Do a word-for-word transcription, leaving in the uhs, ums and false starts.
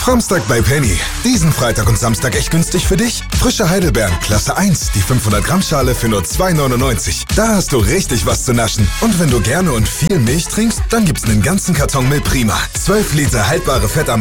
Samstag bei Penny. Diesen Freitag und Samstag echt günstig für dich? Frische Heidelbeeren, Klasse eins, die fünfhundert Gramm Schale für nur zwei neunundneunzig. Da hast du richtig was zu naschen. Und wenn du gerne und viel Milch trinkst, dann gibt's einen ganzen Karton Milch Prima. zwölf Liter haltbare Fett am